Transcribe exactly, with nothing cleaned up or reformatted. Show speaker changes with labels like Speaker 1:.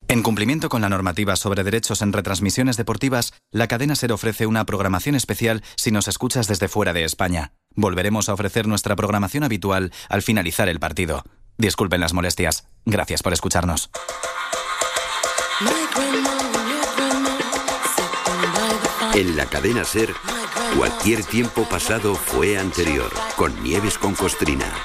Speaker 1: En cumplimiento con la normativa sobre derechos en retransmisiones deportivas, la cadena SER ofrece una programación especial si nos escuchas desde fuera de España. Volveremos a ofrecer nuestra programación habitual al finalizar el partido. Disculpen las molestias. Gracias por escucharnos.
Speaker 2: En la cadena SER, cualquier tiempo pasado fue anterior, con Nieves con Costrina.